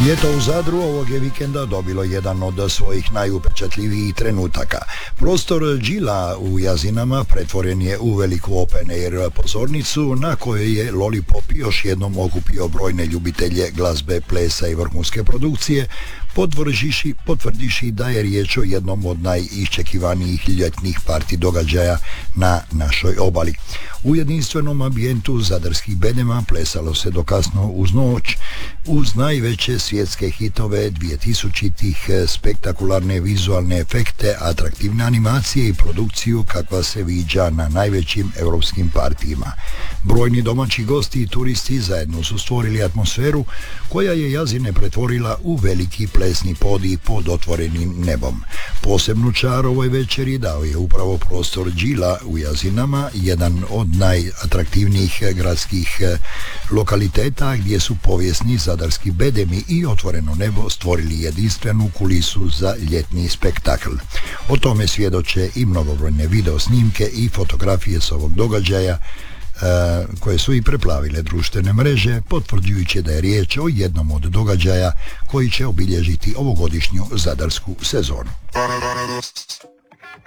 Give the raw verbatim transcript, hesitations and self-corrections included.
Ljeto u Zadru ovog je vikenda dobilo jedan od svojih najupečatljivijih trenutaka. Prostor Đila u Jazinama pretvoren je u veliku open air pozornicu na kojoj je Lollipop još jednom okupio brojne ljubitelje glazbe, plesa i vrhunske produkcije, potvrdivši, potvrdivši da je riječ o jednom od najiščekivanijih ljetnih parti događaja na našoj obali. U jedinstvenom ambijentu zadarskih bedema plesalo se do kasno uz noć, uz najveće svjetske hitove dvije-tisućitih, spektakularne vizualne efekte, atraktivne animacije i produkciju kakva se viđa na najvećim europskim partijima. Brojni domaći gosti i turisti zajedno su stvorili atmosferu koja je Jazine pretvorila u veliki plesni podij pod otvorenim nebom. Posebnu čar ovoj večeri dao je upravo prostor Đila u Jazinama, jedan od najatraktivnijih gradskih lokaliteta gdje su povijesni zadarski bedemi i otvoreno nebo stvorili jedinstvenu kulisu za ljetni spektakl. O tome svjedoče i mnogobrojne video snimke i fotografije s ovog događaja koje su i preplavile društvene mreže, potvrđujući da je riječ o jednom od događaja koji će obilježiti ovogodišnju zadarsku sezonu.